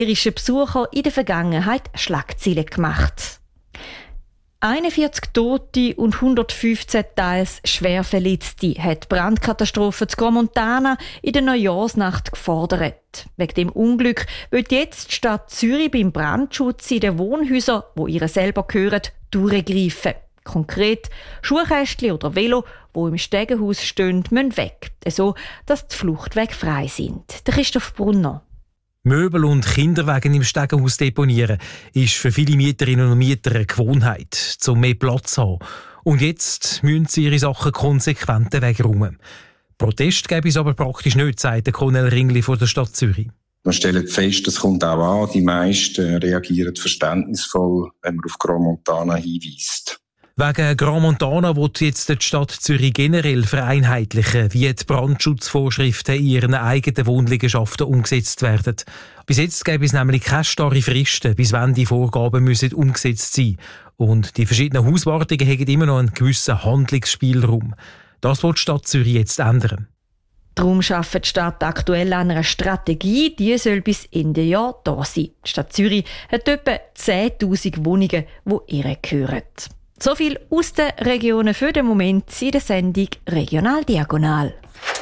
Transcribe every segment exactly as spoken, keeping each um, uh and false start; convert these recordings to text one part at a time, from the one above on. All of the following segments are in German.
irischen Besucher in der Vergangenheit Schlagzeilen gemacht. einundvierzig Tote und hundertfünfzehn teils schwer Verletzte hat die Brandkatastrophe zu Gromontana in der Neujahrsnacht gefordert. Wegen dem Unglück wird jetzt die Stadt Zürich beim Brandschutz in den Wohnhäusern, wo ihr selber gehören, durchgreifen. Konkret Schuhkästchen oder Velo, wo im Stegenhaus stehen, müssen weg, so dass die Fluchtwege frei sind. Der Christoph Brunner. Möbel und Kinderwagen im Stegenhaus deponieren ist für viele Mieterinnen und Mieter eine Gewohnheit, um mehr Platz zu haben. Und jetzt müssen sie ihre Sachen konsequent wegräumen. Protest gäbe es aber praktisch nicht, sagt der Cornel Ringli von der Stadt Zürich. Man stellt fest, es kommt auch an, die meisten reagieren verständnisvoll, wenn man auf Gromontana hinweist. Wegen Gromontana will jetzt die Stadt Zürich generell vereinheitlichen, wie die Brandschutzvorschriften in ihren eigenen Wohnliegenschaften umgesetzt werden. Bis jetzt gäbe es nämlich keine starre Fristen, bis wann die Vorgaben müssen umgesetzt sein. Und die verschiedenen Hauswartungen haben immer noch einen gewissen Handlungsspielraum. Das will die Stadt Zürich jetzt ändern. Darum arbeitet die Stadt aktuell an einer Strategie, die soll bis Ende Jahr da sein. Die Stadt Zürich hat etwa zehntausend Wohnungen, die ihr gehören. So viel aus den Regionen für den Moment in der Sendung Regional Diagonal.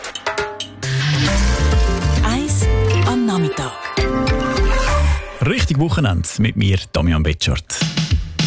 Eis am Nachmittag. Richtig Wochenende mit mir, Damian Betschart.